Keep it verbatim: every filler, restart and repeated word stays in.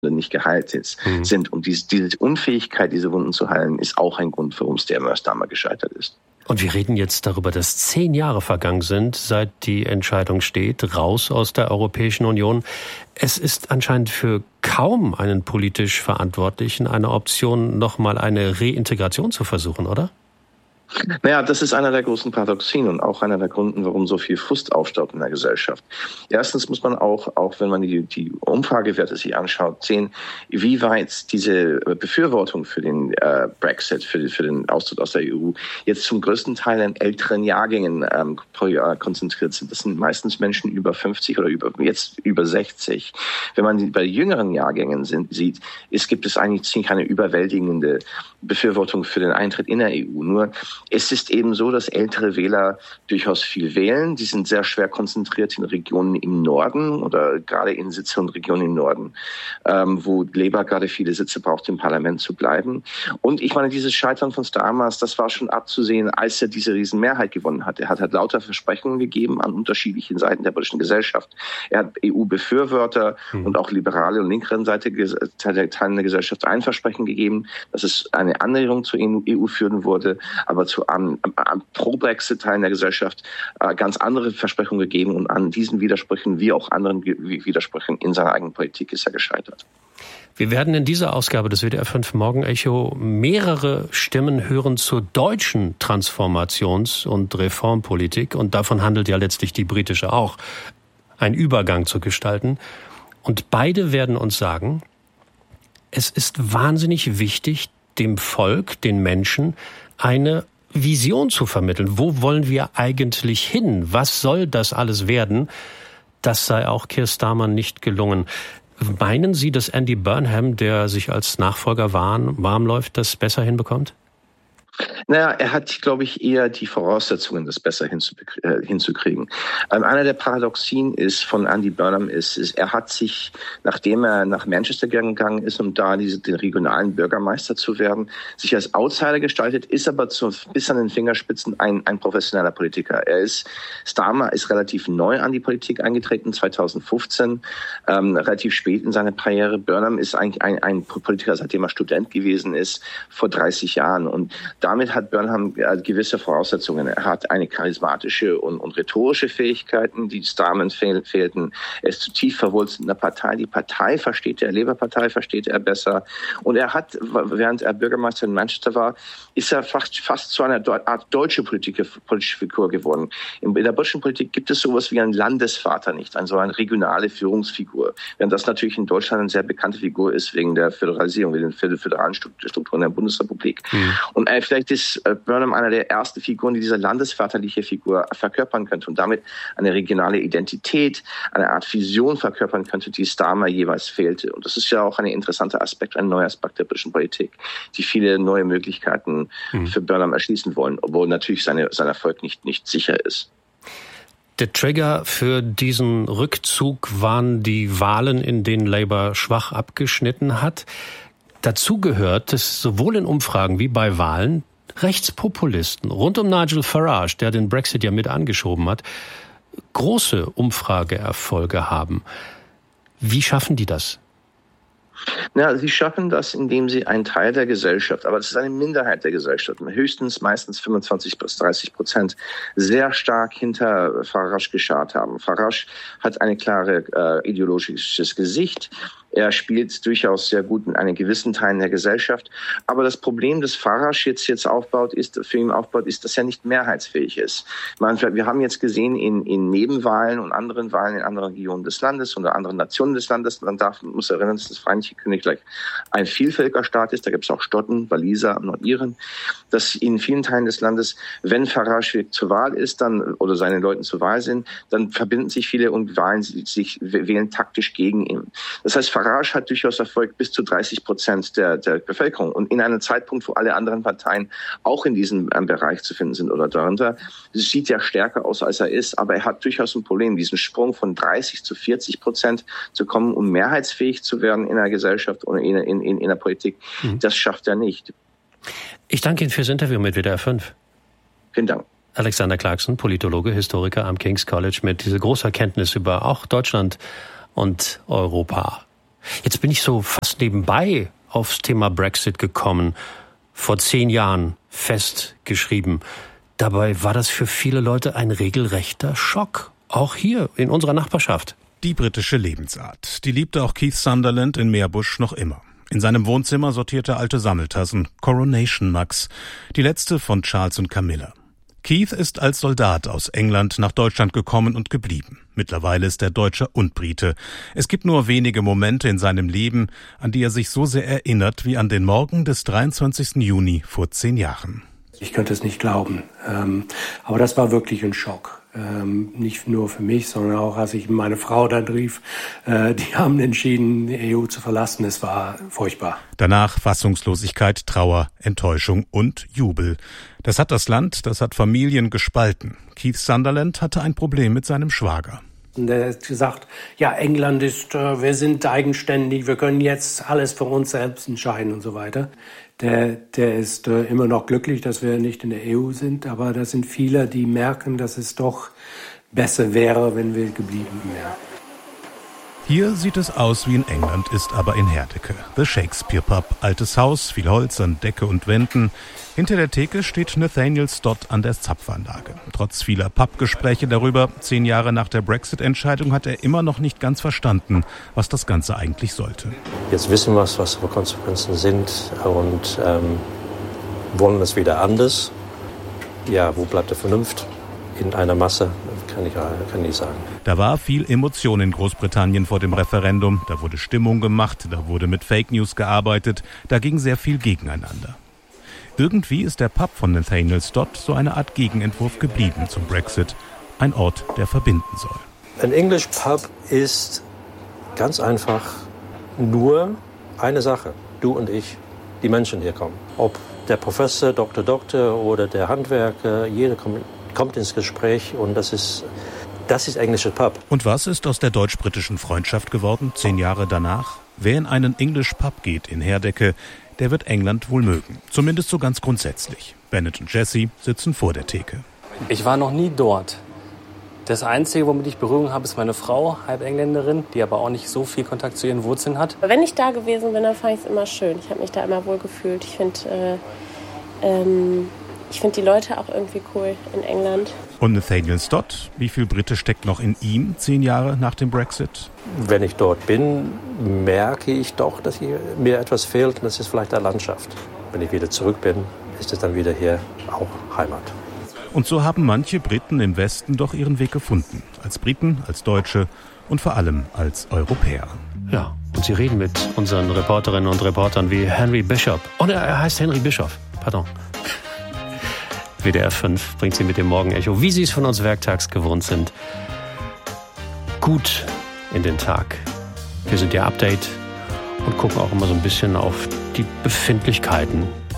nicht geheilt ist, mhm. sind. Und diese, diese Unfähigkeit, diese Wunden zu heilen, ist auch ein Grund, warum es der Mörster gescheitert ist. Und wir reden jetzt darüber, dass zehn Jahre vergangen sind, seit die Entscheidung steht, raus aus der Europäischen Union. Es ist anscheinend für kaum einen politisch Verantwortlichen eine Option, nochmal eine Reintegration zu versuchen, oder? Naja, das ist einer der großen Paradoxien und auch einer der Gründe, warum so viel Frust aufstaut in der Gesellschaft. Erstens muss man auch, auch wenn man die, die Umfragewerte sich anschaut, sehen, wie weit diese Befürwortung für den äh, Brexit, für, für den Austritt aus der E U, jetzt zum größten Teil in älteren Jahrgängen ähm, pro Jahr konzentriert sind. Das sind meistens Menschen über fünfzig oder über, jetzt über sechzig. Wenn man die, bei jüngeren Jahrgängen sind, sieht, es gibt es eigentlich ziemlich eine überwältigende Befürwortung für den Eintritt in der E U. Nur es ist eben so, dass ältere Wähler durchaus viel wählen. Die sind sehr schwer konzentriert in Regionen im Norden oder gerade in Sitze und Regionen im Norden, ähm, wo Labour gerade viele Sitze braucht, im Parlament zu bleiben. Und ich meine, dieses Scheitern von Starmer, das war schon abzusehen, als er diese Riesenmehrheit gewonnen hat. Er hat halt lauter Versprechungen gegeben an unterschiedlichen Seiten der britischen Gesellschaft. Er hat E U-Befürworter mhm. und auch liberale und linkeren Seite Teilen der Gesellschaft ein Versprechen gegeben, dass es eine Annäherung zur E U führen würde, aber zu an, an Pro-Brexit-Teilen der Gesellschaft äh, ganz andere Versprechungen gegeben und an diesen Widersprüchen wie auch anderen Widersprüchen in seiner eigenen Politik ist er gescheitert. Wir werden in dieser Ausgabe des W D R fünf Morgenecho mehrere Stimmen hören zur deutschen Transformations- und Reformpolitik und davon handelt ja letztlich die britische auch, einen Übergang zu gestalten. Und beide werden uns sagen, es ist wahnsinnig wichtig, dem Volk, den Menschen, eine Vision zu vermitteln. Wo wollen wir eigentlich hin? Was soll das alles werden? Das sei auch Keir Starmer nicht gelungen. Meinen Sie, dass Andy Burnham, der sich als Nachfolger warm, warm läuft, das besser hinbekommt? Naja, er hat, glaube ich, eher die Voraussetzungen, das besser hinzukriegen. Ähm, einer der Paradoxien ist von Andy Burnham ist, ist, er hat sich, nachdem er nach Manchester gegangen ist, um da diese, den regionalen Bürgermeister zu werden, sich als Outsider gestaltet, ist aber zu, bis an den Fingerspitzen ein, ein professioneller Politiker. Er ist, Starmer ist relativ neu an die Politik eingetreten, zweitausendfünfzehn, ähm, relativ spät in seiner Karriere. Burnham ist eigentlich ein, ein Politiker, seitdem er Student gewesen ist, vor dreißig Jahren. Und damit hat Burnham gewisse Voraussetzungen. Er hat eine charismatische und, und rhetorische Fähigkeiten, die Starmer fehl, fehlten. Er ist zu tief verwurzelt in der Partei. Die Partei versteht er, Labour-Partei versteht er besser. Und er hat, während er Bürgermeister in Manchester war, ist er fast, fast zu einer Art deutsche Politik, politische Figur geworden. In, in der britischen Politik gibt es sowas wie einen Landesvater nicht, also eine regionale Führungsfigur. Während das natürlich in Deutschland eine sehr bekannte Figur ist wegen der Föderalisierung, wegen den föderalen Strukturen der Bundesrepublik. Mhm. Und äh, vielleicht ist Burnham einer der ersten Figuren, die diese landesvaterliche Figur verkörpern könnte und damit eine regionale Identität, eine Art Vision verkörpern könnte, die Starmer jeweils fehlte. Und das ist ja auch ein interessanter Aspekt, ein neuer Aspekt der britischen Politik, die viele neue Möglichkeiten mhm. für Burnham erschließen wollen, obwohl natürlich seine, sein Erfolg nicht, nicht sicher ist. Der Trigger für diesen Rückzug waren die Wahlen, in denen Labour schwach abgeschnitten hat. Dazu gehört, dass sowohl in Umfragen wie bei Wahlen Rechtspopulisten rund um Nigel Farage, der den Brexit ja mit angeschoben hat, große Umfrageerfolge haben. Wie schaffen die das? Na, sie schaffen das, indem sie einen Teil der Gesellschaft, aber das ist eine Minderheit der Gesellschaft, höchstens meistens fünfundzwanzig bis dreißig Prozent, sehr stark hinter Farage geschart haben. Farage hat eine klare äh, ideologisches Gesicht. Er spielt durchaus sehr gut in einem gewissen Teil der Gesellschaft. Aber das Problem, das Farage jetzt, jetzt aufbaut, ist, für ihn aufbaut, ist, dass er nicht mehrheitsfähig ist. Meine, wir haben jetzt gesehen in, in Nebenwahlen und anderen Wahlen in anderen Regionen des Landes oder anderen Nationen des Landes, man darf, muss erinnern, dass das Vereinigte Königreich ein Vielvölkerstaat ist. Da gibt es auch Schotten, Waliser, Nordiren. Dass in vielen Teilen des Landes, wenn Farage zur Wahl ist, dann, oder seine Leute zur Wahl sind, dann verbinden sich viele und Wahlen sich, wählen taktisch gegen ihn. Das heißt, Farage hat durchaus Erfolg bis zu dreißig Prozent der, der Bevölkerung. Und in einem Zeitpunkt, wo alle anderen Parteien auch in diesem ähm, Bereich zu finden sind oder darunter, sieht er stärker aus, als er ist. Aber er hat durchaus ein Problem, diesen Sprung von dreißig zu vierzig Prozent zu kommen, um mehrheitsfähig zu werden in der Gesellschaft und in, in, in, in der Politik. Mhm. Das schafft er nicht. Ich danke Ihnen fürs Interview mit W D R fünf. Vielen Dank. Alexander Clarkson, Politologe, Historiker am King's College mit dieser großen Kenntnis über auch Deutschland und Europa. Jetzt bin ich so fast nebenbei aufs Thema Brexit gekommen. Vor zehn Jahren festgeschrieben. Dabei war das für viele Leute ein regelrechter Schock. Auch hier in unserer Nachbarschaft. Die britische Lebensart, die liebte auch Keith Sunderland in Meerbusch noch immer. In seinem Wohnzimmer sortierte alte Sammeltassen, Coronation Mugs, die letzte von Charles und Camilla. Keith ist als Soldat aus England nach Deutschland gekommen und geblieben. Mittlerweile ist er Deutscher und Brite. Es gibt nur wenige Momente in seinem Leben, an die er sich so sehr erinnert wie an den Morgen des dreiundzwanzigsten Juni vor zehn Jahren. Ich könnte es nicht glauben, ähm, aber das war wirklich ein Schock. Ähm, nicht nur für mich, sondern auch, als ich meine Frau dann rief, äh, die haben entschieden, die E U zu verlassen. Es war furchtbar. Danach Fassungslosigkeit, Trauer, Enttäuschung und Jubel. Das hat das Land, das hat Familien gespalten. Keith Sunderland hatte ein Problem mit seinem Schwager. Und er hat gesagt, ja, England ist, äh, wir sind eigenständig, wir können jetzt alles für uns selbst entscheiden und so weiter. Der, der ist äh, immer noch glücklich, dass wir nicht in der E U sind, aber da sind viele, die merken, dass es doch besser wäre, wenn wir geblieben wären. Hier sieht es aus wie in England, ist aber in Herdecke. The Shakespeare Pub, altes Haus, viel Holz an Decke und Wänden. Hinter der Theke steht Nathaniel Stott an der Zapfanlage. Trotz vieler Pubgespräche darüber, zehn Jahre nach der Brexit-Entscheidung, hat er immer noch nicht ganz verstanden, was das Ganze eigentlich sollte. Jetzt wissen wir, was die Konsequenzen sind und ähm, wollen es wieder anders. Ja, wo bleibt die Vernunft? In einer Masse, kann ich, kann ich sagen. Da war viel Emotion in Großbritannien vor dem Referendum. Da wurde Stimmung gemacht, da wurde mit Fake News gearbeitet. Da ging sehr viel gegeneinander. Irgendwie ist der Pub von Nathaniel Stott so eine Art Gegenentwurf geblieben zum Brexit. Ein Ort, der verbinden soll. Ein English Pub ist ganz einfach nur eine Sache. Du und ich, die Menschen hier kommen. Ob der Professor, Doktor, Doktor oder der Handwerker, jeder kommt, kommt ins Gespräch und das ist, das ist englischer Pub. Und was ist aus der deutsch-britischen Freundschaft geworden, zehn Jahre danach? Wer in einen English Pub geht in Herdecke, der wird England wohl mögen. Zumindest so ganz grundsätzlich. Bennett und Jesse sitzen vor der Theke. Ich war noch nie dort. Das Einzige, womit ich Berührung habe, ist meine Frau, Halbengländerin, die aber auch nicht so viel Kontakt zu ihren Wurzeln hat. Wenn ich da gewesen bin, dann fand ich es immer schön. Ich habe mich da immer wohl gefühlt. Ich finde äh, ähm, ich find die Leute auch irgendwie cool in England. Und Nathaniel Stott, wie viel Brite steckt noch in ihm, zehn Jahre nach dem Brexit? Wenn ich dort bin, merke ich doch, dass hier mir etwas fehlt. Und das ist vielleicht der Landschaft. Wenn ich wieder zurück bin, ist es dann wieder hier auch Heimat. Und so haben manche Briten im Westen doch ihren Weg gefunden. Als Briten, als Deutsche und vor allem als Europäer. Ja, und sie reden mit unseren Reporterinnen und Reportern wie Henry Bishop. Oh, er heißt Henry Bischof. Pardon. W D R fünf bringt sie mit dem Morgenecho, wie Sie es von uns werktags gewohnt sind, gut in den Tag. Wir sind Ihr Update und gucken auch immer so ein bisschen auf die Befindlichkeiten